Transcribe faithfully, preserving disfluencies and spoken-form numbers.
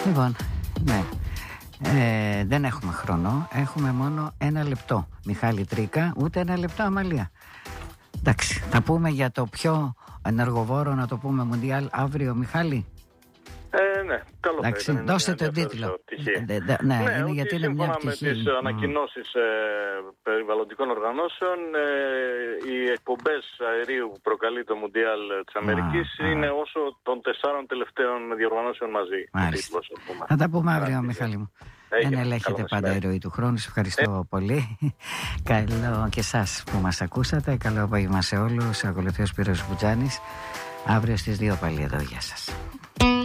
Λοιπόν, ναι. Ε, δεν έχουμε χρόνο. Έχουμε μόνο ένα λεπτό. Μιχάλη Τρίκα, ούτε ένα λεπτό Αμαλία. Εντάξει, θα πούμε για το πιο ενεργοβόρο, να το πούμε, Μουντιάλ αύριο, Μιχάλη. Ε, ναι, καλό θα ήταν. Δώστε τον τίτλο. Ναι, ναι, ναι, είναι γιατί είναι μια σύμφωνα πτυχή. με τις mm. ανακοινώσεις ε, περιβαλλοντικών οργανώσεων, ε, οι εκπομπές αερίου που προκαλεί το Μουντιάλ της Αμερικής ah, είναι ah. όσο των τεσσάρων τελευταίων διοργανώσεων μαζί. Τίτλος, θα τα πούμε αύριο, Μιχάλη μου. Δεν ελέγχετε πάντα η ροή του χρόνου. Σας ευχαριστώ ε. πολύ. Καλό και εσάς που μας ακούσατε. Καλό απόγευμα σε όλους. Ακολουθεί ο Σπύρος Μπουτζάνης. Αύριο στις δύο πάλι εδώ. Γεια σας.